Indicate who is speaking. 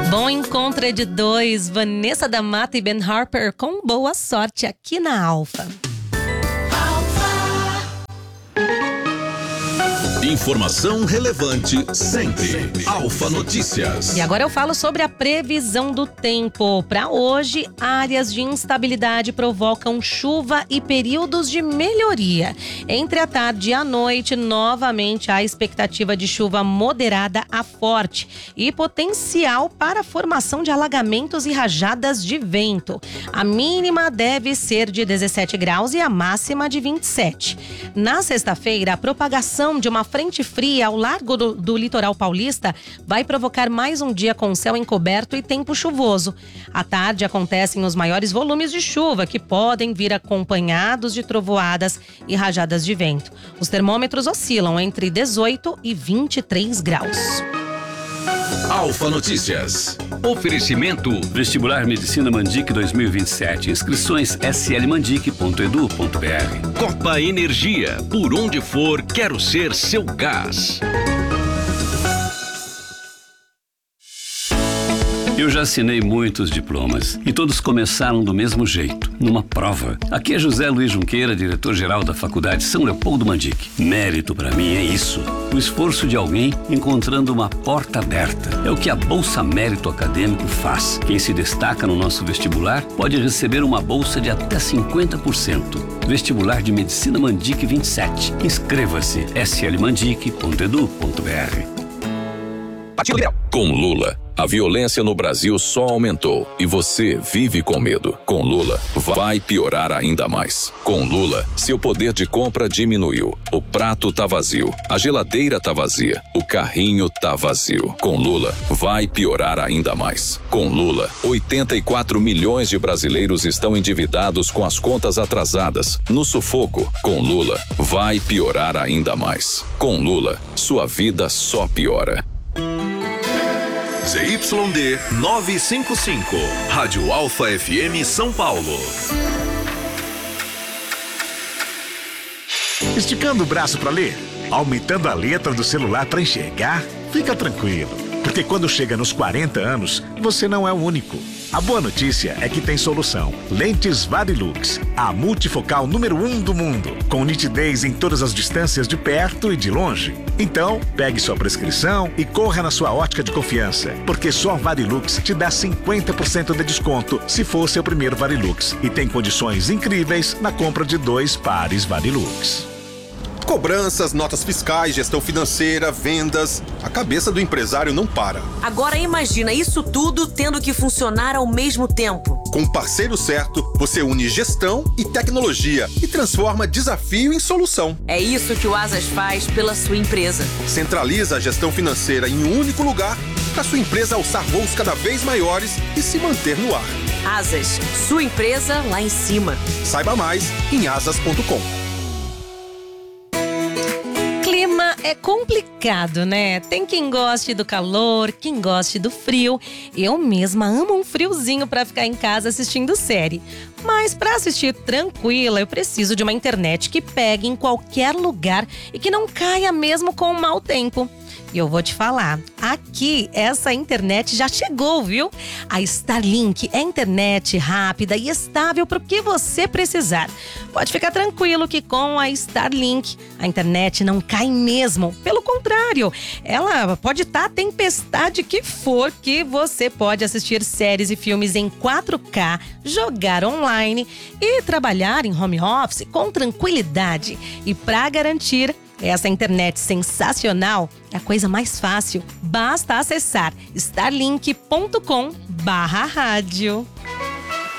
Speaker 1: Bom encontro é de dois. Vanessa da Mata e Ben Harper com Boa Sorte aqui na Alfa.
Speaker 2: Informação relevante sempre. Alfa Notícias.
Speaker 1: E agora eu falo sobre a previsão do tempo. Para hoje, áreas de instabilidade provocam chuva e períodos de melhoria. Entre a tarde e a noite, novamente há expectativa de chuva moderada a forte e potencial para a formação de alagamentos e rajadas de vento. A mínima deve ser de 17 graus e a máxima de 27. Na sexta-feira, a propagação de uma frente fria ao largo do litoral paulista vai provocar mais um dia com céu encoberto e tempo chuvoso. À tarde acontecem os maiores volumes de chuva, que podem vir acompanhados de trovoadas e rajadas de vento. Os termômetros oscilam entre 18 e 23 graus.
Speaker 2: Alfa Notícias.
Speaker 3: Oferecimento Vestibular Medicina Mandic 2027. Inscrições slmandic.edu.br. Copa Energia. Por onde for, quero ser seu gás. Eu já assinei muitos diplomas e todos começaram do mesmo jeito, numa prova. Aqui é José Luiz Junqueira, diretor-geral da Faculdade São Leopoldo Mandic. Mérito para mim é isso, o esforço de alguém encontrando uma porta aberta. É o que a Bolsa Mérito Acadêmico faz. Quem se destaca no nosso vestibular pode receber uma bolsa de até 50%. Vestibular de Medicina Mandic 27. Inscreva-se slmandic.edu.br.
Speaker 2: Com Lula, a violência no Brasil só aumentou e você vive com medo. Com Lula, vai piorar ainda mais. Com Lula, seu poder de compra diminuiu. O prato tá vazio, a geladeira tá vazia, o carrinho tá vazio. Com Lula, vai piorar ainda mais. Com Lula, 84 milhões de brasileiros estão endividados com as contas atrasadas, no sufoco. Com Lula, vai piorar ainda mais. Com Lula, sua vida só piora.
Speaker 4: ZYD 955, Rádio Alfa FM São Paulo.
Speaker 5: Esticando o braço para ler? Aumentando a letra do celular para enxergar? Fica tranquilo, porque quando chega nos 40 anos, você não é o único. A boa notícia é que tem solução. Lentes Varilux, a multifocal número 1 do mundo, com nitidez em todas as distâncias de perto e de longe. Então, pegue sua prescrição e corra na sua ótica de confiança, porque só a Varilux te dá 50% de desconto se for seu primeiro Varilux e tem condições incríveis na compra de 2 pares Varilux.
Speaker 6: Cobranças, notas fiscais, gestão financeira, vendas. A cabeça do empresário não para.
Speaker 7: Agora imagina isso tudo tendo que funcionar ao mesmo tempo.
Speaker 6: Com o parceiro certo, você une gestão e tecnologia e transforma desafio em solução.
Speaker 7: É isso que o Asas faz pela sua empresa.
Speaker 6: Centraliza a gestão financeira em um único lugar para sua empresa alçar voos cada vez maiores e se manter no ar.
Speaker 7: Asas, sua empresa lá em cima.
Speaker 6: Saiba mais em asas.com.
Speaker 1: É complicado, né? Tem quem goste do calor, quem goste do frio. Eu mesma amo um friozinho pra ficar em casa assistindo série. Mas pra assistir tranquila, eu preciso de uma internet que pegue em qualquer lugar e que não caia mesmo com o mau tempo. E eu vou te falar, aqui essa internet já chegou, viu? A Starlink é internet rápida e estável para o que você precisar. Pode ficar tranquilo que com a Starlink a internet não cai mesmo. Pelo contrário, ela pode estar a tempestade que for, que você pode assistir séries e filmes em 4K, jogar online e trabalhar em home office com tranquilidade. E para garantir essa internet sensacional, é a coisa mais fácil. Basta acessar starlink.com/rádio.